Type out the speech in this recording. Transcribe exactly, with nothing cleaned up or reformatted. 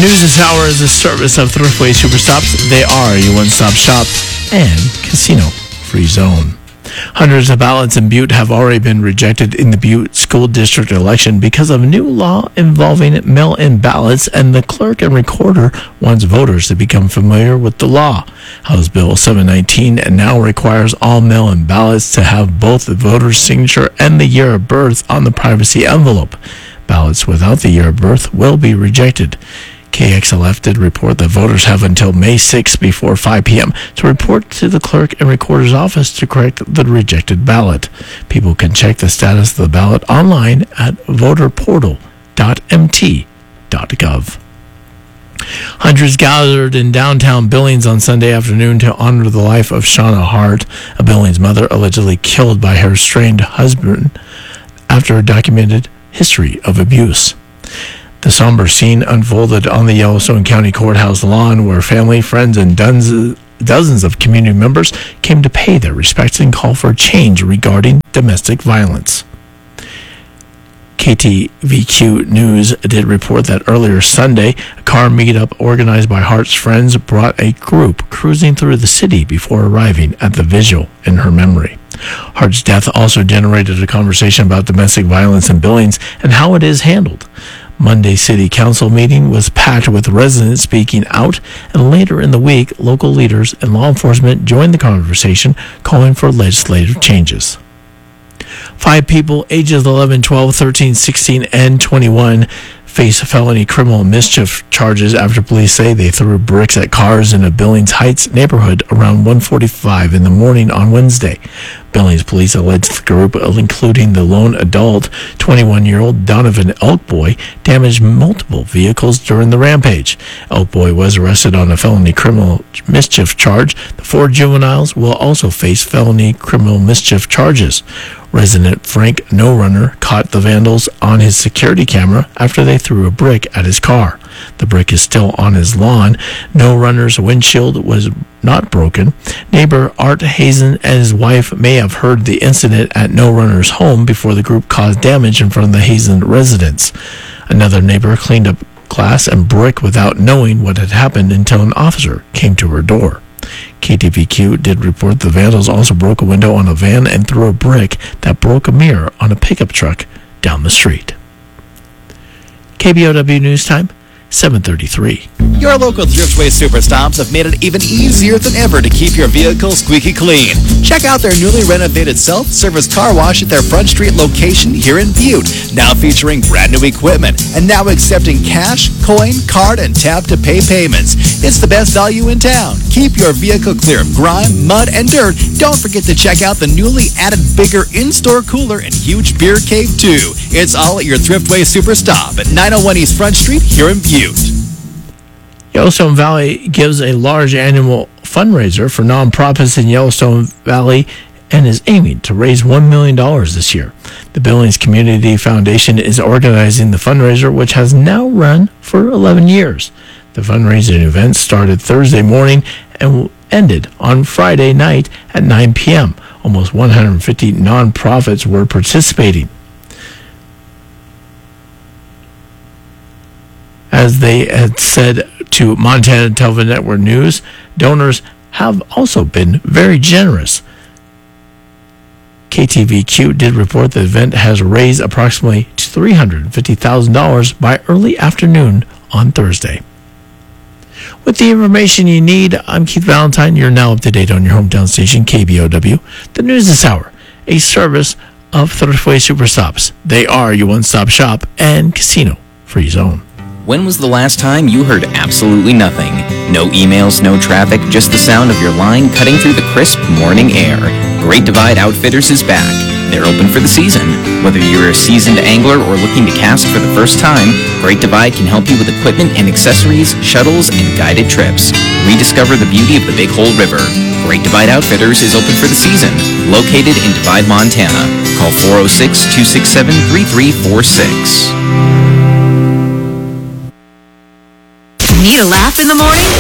news this hour is a service of Thriftway Superstops. They are your one-stop shop and casino-free zone. Hundreds of ballots in Butte have already been rejected in the Butte School District election because of a new law involving mail-in ballots, and the clerk and recorder wants voters to become familiar with the law. House Bill seven nineteen now requires all mail-in ballots to have both the voter's signature and the year of birth on the privacy envelope. Ballots without the year of birth will be rejected. K X L F did report that voters have until May sixth before five p.m. to report to the clerk and recorder's office to correct the rejected ballot. People can check the status of the ballot online at voter portal dot m t dot gov. Hundreds gathered in downtown Billings on Sunday afternoon to honor the life of Shauna Hart, a Billings mother allegedly killed by her estranged husband after a documented history of abuse. The somber scene unfolded on the Yellowstone County Courthouse lawn, where family, friends, and dozens, dozens of community members came to pay their respects and call for change regarding domestic violence. K T V Q News did report that earlier Sunday, a car meetup organized by Hart's friends brought a group cruising through the city before arriving at the vigil in her memory. Hart's death also generated a conversation about domestic violence in Billings and how it is handled. Monday's city council meeting was packed with residents speaking out, and later in the week, local leaders and law enforcement joined the conversation, calling for legislative changes. Five people ages eleven, twelve, thirteen, sixteen, and twenty-one face felony criminal mischief charges after police say they threw bricks at cars in a Billings Heights neighborhood around one forty-five in the morning on Wednesday. Billings police alleged the group, including the lone adult, twenty-one-year-old Donovan Elkboy, damaged multiple vehicles during the rampage. Elkboy was arrested on a felony criminal mischief charge. The four juveniles will also face felony criminal mischief charges. Resident Frank No Runner caught the vandals on his security camera after they threw a brick at his car. The brick is still on his lawn. No Runner's windshield was not broken. Neighbor Art Hazen and his wife may have heard the incident at No Runner's home before the group caused damage in front of the Hazen residence. Another neighbor cleaned up glass and brick without knowing what had happened until an officer came to her door. K T V Q did report the vandals also broke a window on a van and threw a brick that broke a mirror on a pickup truck down the street. K B O W News Time, seven thirty-three. Your local Thriftway Superstops have made it even easier than ever to keep your vehicle squeaky clean. Check out their newly renovated self-service car wash at their Front Street location here in Butte, now featuring brand new equipment and now accepting cash, coin, card, and tap-to-pay payments. It's the best value in town. Keep your vehicle clear of grime, mud, and dirt. Don't forget to check out the newly added bigger in-store cooler and huge beer cave, too. It's all at your Thriftway Superstop at nine oh one East Front Street here in Butte. Yellowstone Valley gives a large annual fundraiser for nonprofits in Yellowstone Valley and is aiming to raise one million dollars this year. The Billings Community Foundation is organizing the fundraiser, which has now run for eleven years. The fundraising event started Thursday morning and ended on Friday night at nine p.m. Almost one hundred fifty nonprofits were participating. As they had said to Montana Television Network News, donors have also been very generous. K T V Q did report the event has raised approximately three hundred fifty thousand dollars by early afternoon on Thursday. With the information you need, I'm Keith Valentine. You're now up to date on your hometown station, K B O W. The news this hour, a service of Thriftway Superstops. They are your one-stop shop and casino-free zone. When was the last time you heard absolutely nothing? No emails, no traffic, just the sound of your line cutting through the crisp morning air. Great Divide Outfitters is back. They're open for the season. Whether you're a seasoned angler or looking to cast for the first time, Great Divide can help you with equipment and accessories, shuttles, and guided trips. Rediscover the beauty of the Big Hole River. Great Divide Outfitters is open for the season. Located in Divide, Montana. Call four oh six, two six seven, three three four six. Need a laugh in the morning?